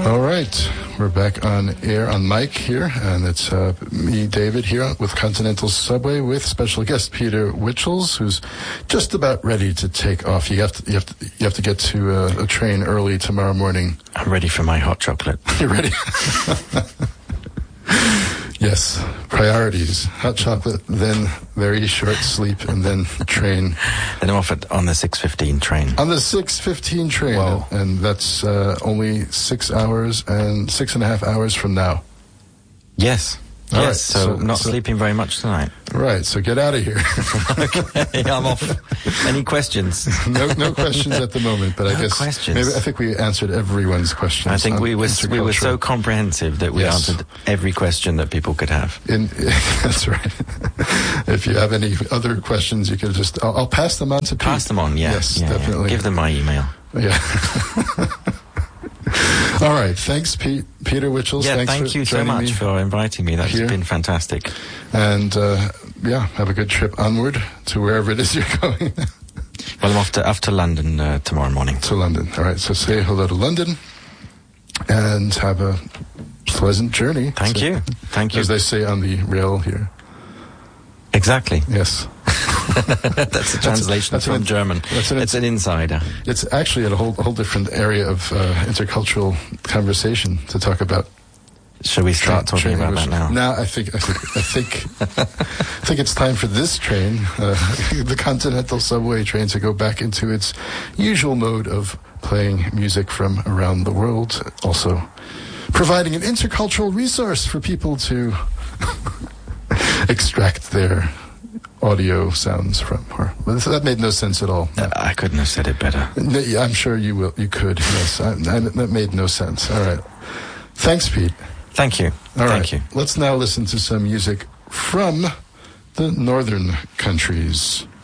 All right, we're back on air on mic here, and it's me, David, here with Continental Subway with special guest Peter Witchels, who's just about ready to take off. You have to get to a train early tomorrow morning. I'm ready for my hot chocolate. You're ready? Yes, priorities. Hot chocolate, then very short sleep, and then train. Then I'm off on the 6:15 train. On the 6:15 train, Whoa. And that's only 6 hours and 6.5 hours from now. Yes. All yes, right, so not sleeping very much tonight. Right, so get out of here. Okay, I'm off. Any questions? No questions at the moment, but I guess questions. I think we answered everyone's questions. I think we were so comprehensive that we answered every question that people could have. That's right. If you have any other questions, you could just I'll pass them on to Pete. Pass them on, yeah. Yes, yeah, definitely. Yeah. Give them my email. Yeah. All right. Thanks, Peter Witchels. Yeah, Thanks thank you so much for inviting me. That's been fantastic. And, have a good trip onward to wherever it is you're going. Well, I'm off to London tomorrow morning. To London. All right. So say hello to London and have a pleasant journey. Thank you. Thank you. As they say on the rail here. Exactly. Yes. That's a translation from German. It's an insider. It's actually a whole different area of intercultural conversation to talk about. Shall we start talking about that now? Now, I think it's time for this train, the Continental Subway train, to go back into its usual mode of playing music from around the world, also providing an intercultural resource for people to extract their audio sounds from. That made no sense at all. I couldn't have said it better. I'm sure you will. You could. Yes, that made no sense. All right. Thanks, Pete. Thank you. Thank you. Let's now listen to some music from the northern countries.